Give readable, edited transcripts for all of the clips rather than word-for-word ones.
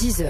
6h.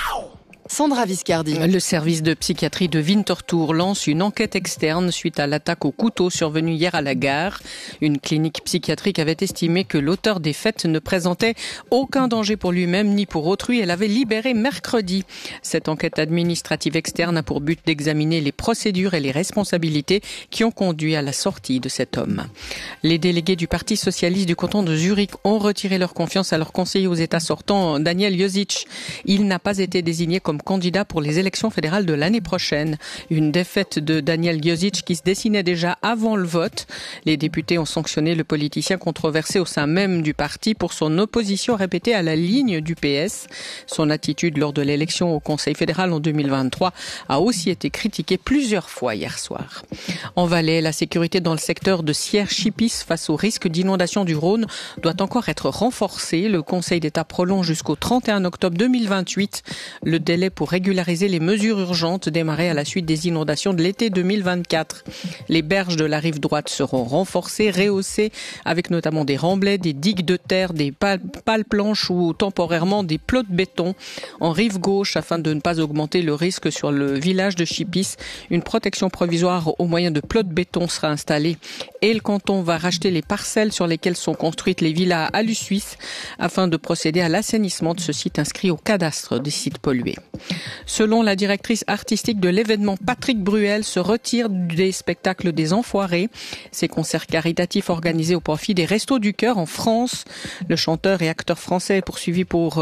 Sandra Viscardi. Le service de psychiatrie de Winterthur lance une enquête externe suite à l'attaque au couteau survenue hier à la gare. Une clinique psychiatrique avait estimé que l'auteur des faits ne présentait aucun danger pour lui-même ni pour autrui. Elle avait libéré mercredi. Cette enquête administrative externe a pour but d'examiner les procédures et les responsabilités qui ont conduit à la sortie de cet homme. Les délégués du Parti socialiste du canton de Zurich ont retiré leur confiance à leur conseiller aux États sortant, Daniel Josic. Il n'a pas été désigné comme candidat pour les élections fédérales de l'année prochaine. Une défaite de Daniel Josic qui se dessinait déjà avant le vote. Les députés ont sanctionné le politicien controversé au sein même du parti pour son opposition répétée à la ligne du PS. Son attitude lors de l'élection au Conseil fédéral en 2023 a aussi été critiquée plusieurs fois hier soir. En Valais, la sécurité dans le secteur de Sierre-Chipis face au risque d'inondation du Rhône doit encore être renforcée. Le Conseil d'État prolonge jusqu'au 31 octobre 2028 le délai pour régulariser les mesures urgentes démarrées à la suite des inondations de l'été 2024. Les berges de la rive droite seront renforcées, rehaussées, avec notamment des remblais, des digues de terre, des pales planches ou temporairement des plots de béton. En rive gauche, afin de ne pas augmenter le risque sur le village de Chipis, une protection provisoire au moyen de plots de béton sera installée. Et le canton va racheter les parcelles sur lesquelles sont construites les villas à Lusuisse afin de procéder à l'assainissement de ce site inscrit au cadastre des sites pollués. Selon la directrice artistique de l'événement, Patrick Bruel se retire des spectacles des Enfoirés. Ces concerts caritatifs organisés au profit des Restos du Cœur en France. Le chanteur et acteur français est poursuivi pour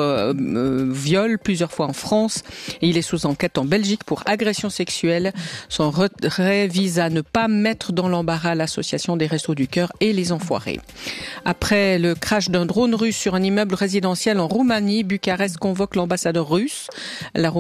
viol plusieurs fois en France. Et il est sous enquête en Belgique pour agression sexuelle. Son retrait vise à ne pas mettre dans l'embarras l'association des Restos du Cœur et les Enfoirés. Après le crash d'un drone russe sur un immeuble résidentiel en Roumanie, Bucarest convoque l'ambassadeur russe. La